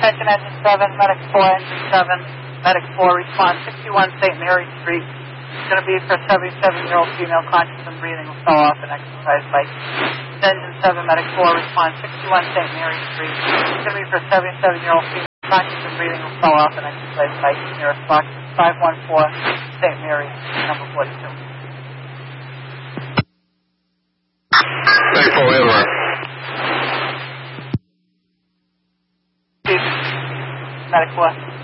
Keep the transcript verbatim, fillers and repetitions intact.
attention, engine seven, medic four, engine seven, medic four, response sixty-one Saint Mary Street. It's going to be for a seventy-seven-year-old female conscious and breathing who fell off an exercise bike. Engine seven, medic four, response sixty-one Saint Mary Street. It's going to be for a seventy-seven-year-old female conscious and breathing who fell off an exercise bike. Nearest box five one four Saint Mary, number forty-two. Medic four, over. Medic four.